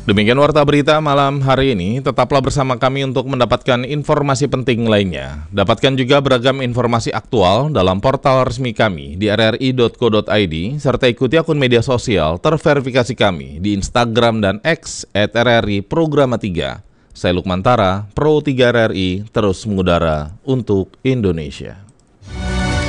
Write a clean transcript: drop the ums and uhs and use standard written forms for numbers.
Demikian Warta Berita malam hari ini. Tetaplah bersama kami untuk mendapatkan informasi penting lainnya. Dapatkan juga beragam informasi aktual dalam portal resmi kami di rri.co.id, serta ikuti akun media sosial terverifikasi kami di Instagram dan X @rri_programa3. Saya Lukman Tara, Pro 3 RRI, terus mengudara untuk Indonesia.